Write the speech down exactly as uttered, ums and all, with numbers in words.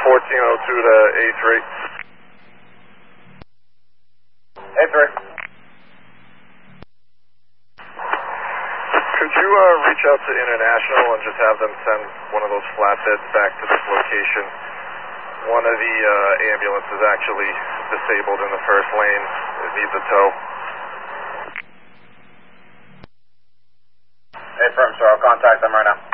fourteen oh two to A three. A three. Could you uh, reach out to International and just have them send one of those flatbeds back to this location? One of the uh, ambulances actually disabled in the first lane. It needs a tow. A firm, sir. I'll contact them right now.